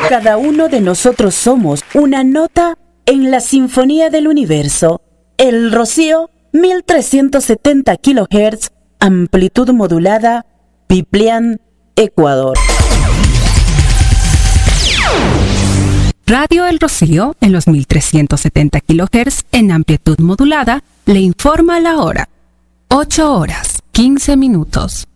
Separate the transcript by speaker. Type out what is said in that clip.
Speaker 1: Cada uno de nosotros somos una nota en la sinfonía del universo. El Rocío, 1370 kHz, amplitud modulada, Piplián, Ecuador.
Speaker 2: Radio El Rocío, en los 1370 kHz en amplitud modulada, le informa la hora. 8 horas, 15 minutos.